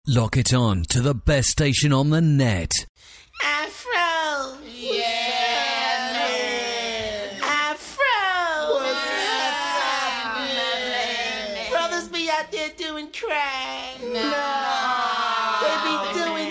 Lock it on to the best station on the net. Afro! Yeah! Afro! What's happening? Brothers be out there doing crack. No. They be doing